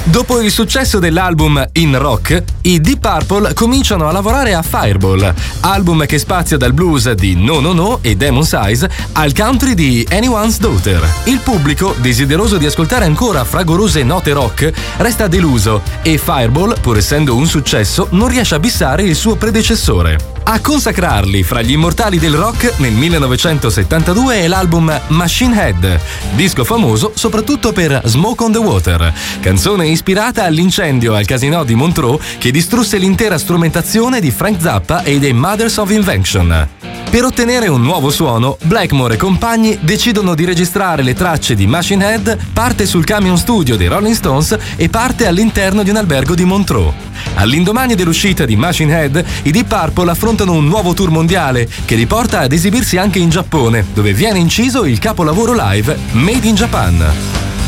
Dopo il successo dell'album In Rock, i Deep Purple cominciano a lavorare a Fireball, album che spazia dal blues di No No No e Demon's Eyes al country di Anyone's Daughter. Il pubblico, desideroso di ascoltare ancora fragorose note rock, resta deluso e Fireball, pur essendo un successo, non riesce a bissare il suo predecessore. A consacrarli fra gli immortali del rock nel 1972 è l'album Machine Head, disco famoso soprattutto per Smoke on the Water, canzone ispirata all'incendio al Casino di Montreux che distrusse l'intera strumentazione di Frank Zappa e dei Mothers of Invention. Per ottenere un nuovo suono, Blackmore e compagni decidono di registrare le tracce di Machine Head parte sul camion studio dei Rolling Stones e parte all'interno di un albergo di Montreux. All'indomani dell'uscita di Machine Head, i Deep Purple affrontano un nuovo tour mondiale che li porta ad esibirsi anche in Giappone, dove viene inciso il capolavoro live Made in Japan.